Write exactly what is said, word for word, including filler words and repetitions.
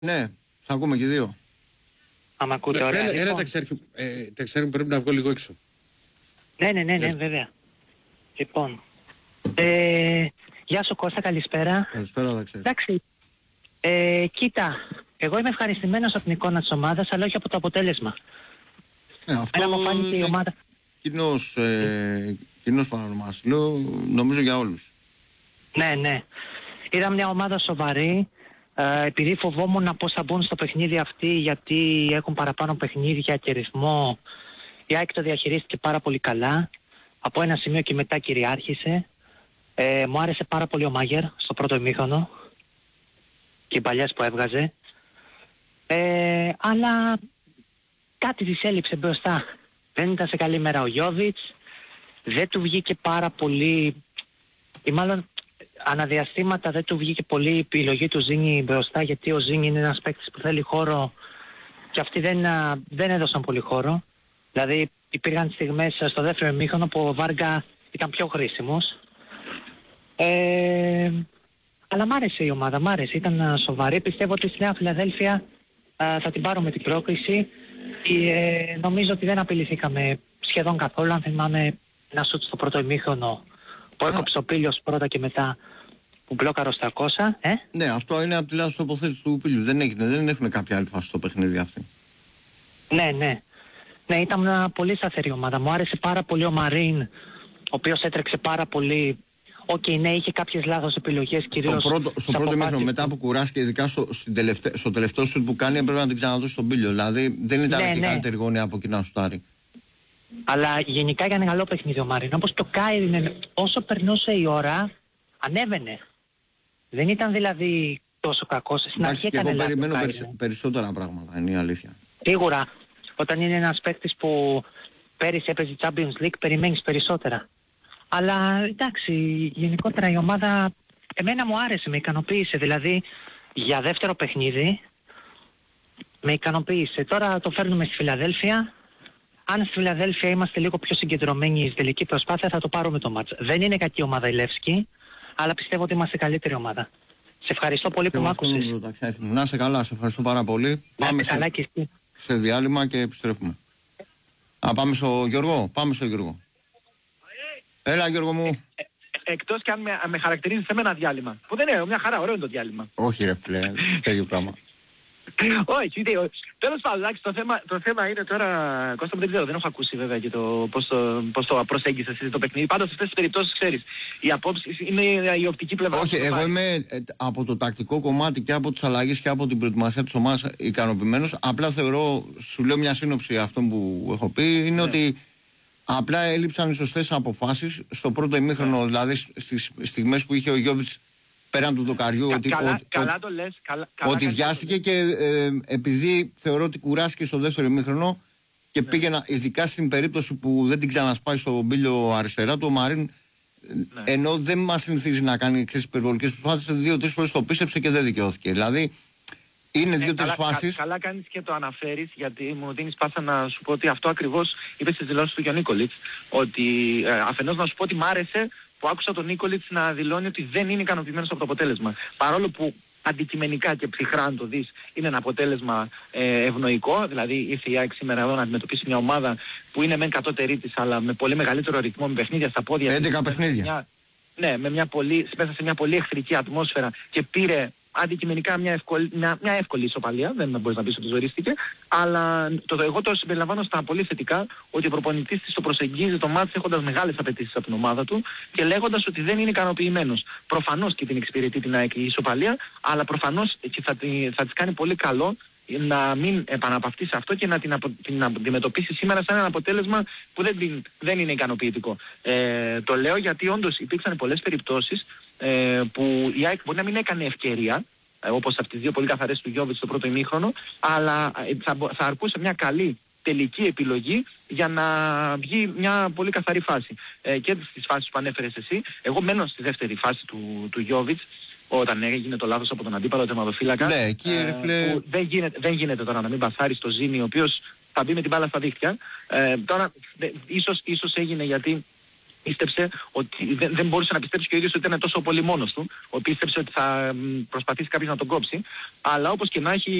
Ναι, θα ακούμε και δύο. Αν ακούτε, ωραία. Ένα, Λοιπόν. ένα ταξιάρχη, ε, ταξιάρχη πρέπει να βγω λίγο έξω. Ναι, ναι, ναι, ναι, βέβαια. Λοιπόν. Ε, γεια σου Κώστα, καλησπέρα. Καλησπέρα, ταξιάρχη. Εντάξει. Ε, κοίτα, εγώ είμαι ευχαριστημένος από την εικόνα της ομάδας, αλλά όχι από το αποτέλεσμα. Ναι, αυτό Εμένα μου φάνηκε η ομάδα. Κοινός, ε, κοινός παρανομάς. Λέω, νομίζω για όλους. Ναι, ναι. Είδα μια ομάδα σοβαρή. Ε, επειδή φοβόμουν πώς θα μπουν στο παιχνίδι αυτοί, γιατί έχουν παραπάνω παιχνίδια και ρυθμό, η ΑΕΚ το διαχειρίστηκε πάρα πολύ καλά. Από ένα σημείο και μετά κυριάρχησε. Ε, μου άρεσε πάρα πολύ ο Μάγερ στο πρώτο ημίχρονο και οι παλιές που έβγαζε. Ε, αλλά κάτι της έλειψε μπροστά. Δεν ήταν σε καλή μέρα ο Γιόβιτς. Δεν του βγήκε πάρα πολύ, ή μάλλον αναδιαστήματα δεν του βγήκε πολύ η επιλογή του Ζήνη μπροστά, γιατί ο Ζήνη είναι ένας παίκτης που θέλει χώρο και αυτοί δεν, δεν έδωσαν πολύ χώρο. Δηλαδή υπήρχαν στιγμές στο δεύτερο ημίχρονο που ο Βάργα ήταν πιο χρήσιμος. Ε, αλλά μ' άρεσε η ομάδα, μ' άρεσε, ήταν σοβαρή. Πιστεύω ότι στη Νέα Φιλαδέλφια α, θα την πάρουμε την πρόκριση. Ε, νομίζω ότι δεν απειληθήκαμε σχεδόν καθόλου. Αν θυμάμαι ένα σουτ στο πρώτο ημίχρονο που έκοψε ο Πίλιος πρώτα και μετά που μπλόκαρε στα τριακόσια. Ε? Ναι, αυτό είναι από τη λάθος τοποθέτηση του Πίλιου. Δεν, έγινε, δεν έχουν κάποια άλλη φάση στο παιχνίδι αυτή. Ναι, ναι. Ναι, ήταν μια πολύ σταθερή ομάδα. Μου άρεσε πάρα πολύ ο Μαρίν, ο οποίος έτρεξε πάρα πολύ. Οκ, okay, ναι, είχε κάποιες λάθος επιλογές, κυρίως στο πρώτο, στο πρώτο μήχρονο, μετά που κουράστηκε, ειδικά στο, τελευταί, στο τελευταίο σουτ που κάνει, έπρεπε να την ξαναδώσει στον Πίλιο. Δηλαδή δεν ήταν ναι, και ναι. καλύτερη γωνία από κοινά σουτάρι. Αλλά γενικά έκανε καλό παιχνίδι ο Μαρίν. Όπως το Κάιριν, όσο περνούσε η ώρα, ανέβαινε. Δεν ήταν δηλαδή τόσο κακός. Στην αρχή Εντάξει, και έκανε εγώ λάθος. περιμένω περισ, περισσότερα πράγματα, είναι η αλήθεια. Σίγουρα, όταν είναι ένας παίκτης που πέρυσι έπαιζε Champions League, περιμένεις περισσότερα. Αλλά εντάξει, γενικότερα η ομάδα εμένα μου άρεσε, με ικανοποίησε. Δηλαδή για δεύτερο παιχνίδι με ικανοποίησε. Τώρα το φέρνουμε στη Φιλαδέλφια. Αν στη Φιλαδέλφια είμαστε λίγο πιο συγκεντρωμένοι στη τελική προσπάθεια, θα το πάρουμε το μάτς. Δεν είναι κακή ομάδα η Λεύσκη, αλλά πιστεύω ότι είμαστε καλύτερη ομάδα. Σε ευχαριστώ πολύ και που μ' άκουσες. Να είσαι καλά, σε ευχαριστώ πάρα πολύ. Να πάμε καλά σε, και εσύ. σε διάλειμμα και επιστρέφουμε. Α, πάμε στο Γιώργο, πάμε στο Γιώργο. Έλα Γιώργο μου. Ε, ε, εκτός και αν με, με χαρακτηρίζει σε μένα διάλειμμα. Που δεν είναι μια χαρά, ωραίο είναι το διάλειμμα. Όχι ρε πλέον, τέτοιο πράγμα. Όχι, είτε, τέλος πάντων, το θέμα, το θέμα είναι τώρα, Κώστα μου δεν ξέρω, δεν έχω ακούσει βέβαια και το πώς το, πώς το προσέγγισες εσύ το παιχνίδι. Πάντως σε αυτές τις περιπτώσεις ξέρεις, η απόψη είναι η οπτική πλευρά. Όχι, εγώ πάρει. είμαι ε, από το τακτικό κομμάτι και από τις αλλαγές και από την προετοιμασία της ομάδας ικανοποιημένος. Απλά θεωρώ, σου λέω μια σύνοψη αυτών που έχω πει, είναι ναι. ότι απλά έλειψαν οι σωστές αποφάσεις στο πρώτο ημίχρονο, ναι. δηλαδή στις στιγμές που είχε ο Γιόβιτς πέραν του δοκαριού, Κα, ότι, καλά, ότι, καλά το λες, καλά, καλά ότι βιάστηκε και ε, επειδή θεωρώ ότι κουράστηκε στο δεύτερο ημίχρονο και ναι. πήγαινα, ειδικά στην περίπτωση που δεν την ξανασπάει στο Μπίλιο αριστερά του, ο Μαρίν, ναι. ενώ δεν μας συνηθίζει να κάνει υπερβολικές προσπάθειες, δύο-τρεις φορές το πίστεψε και δεν δικαιώθηκε. Δηλαδή, είναι ναι, δύο-τρεις καλά, φάσεις. Κα, καλά κάνεις και το αναφέρεις, γιατί μου δίνεις πάσα να σου πω ότι αυτό ακριβώς είπε στις δηλώσεις του Γιονίκολιτς, ότι ε, αφενός να σου πω ότι μ' άρεσε που άκουσα τον Νίκολιτς να δηλώνει ότι δεν είναι ικανοποιημένος από το αποτέλεσμα. Παρόλο που αντικειμενικά και ψυχρά αν το δεις είναι ένα αποτέλεσμα ε, ευνοϊκό, δηλαδή ήρθε η ΑΕΚ σήμερα εδώ να αντιμετωπίσει μια ομάδα που είναι μεν κατώτερη της, αλλά με πολύ μεγαλύτερο ρυθμό, με παιχνίδια στα πόδια. έντεκα παιχνίδια. Μια, ναι, με μια πολύ, μέσα σε μια πολύ εχθρική ατμόσφαιρα και πήρε αντικειμενικά μια εύκολη, μια, μια εύκολη ισοπαλία, δεν μπορείς να πεις ότι ζορίστηκε, αλλά το, το, εγώ το συμπεριλαμβάνω στα πολύ θετικά ότι ο προπονητής της το προσεγγίζει το μάτς έχοντας μεγάλες απαιτήσεις από την ομάδα του και λέγοντας ότι δεν είναι ικανοποιημένος. Προφανώς και την εξυπηρετεί την ΑΕΚ η ισοπαλία, αλλά προφανώς και θα, θα της κάνει πολύ καλό να μην επαναπαυτεί σε αυτό και να την, απο, την αντιμετωπίσει σήμερα σαν ένα αποτέλεσμα που δεν, δεν είναι ικανοποιητικό. Ε, το λέω γιατί όντως υπήρξαν πολλές περιπτώσεις ε, που η ΑΕΚ μπορεί να μην έκανε ευκαιρία, ε, όπως από τις δύο πολύ καθαρές του Γιόβιτς στο πρώτο ημίχρονο, αλλά ε, θα, θα αρκούσε μια καλή τελική επιλογή για να βγει μια πολύ καθαρή φάση. Ε, και στις φάσεις που ανέφερες εσύ, εγώ μένω στη δεύτερη φάση του, του Γιόβιτς, όταν έγινε το λάθος από τον αντίπαλο τερματοφύλακα. Ναι, εκεί, ε, φλε... που δεν, γίνεται, δεν γίνεται τώρα να μην πασάρει στο Ζήνη, ο οποίος θα μπει με την μπάλα στα δίχτυα. Ε, τώρα δε, ίσως, ίσως έγινε γιατί πίστεψε ότι δεν, δεν μπορούσε να πιστέψει και ο ίδιος ότι ήταν τόσο πολύ μόνος του. Ο πίστεψε ότι θα μ, προσπαθήσει κάποιος να τον κόψει. Αλλά όπως και να έχει,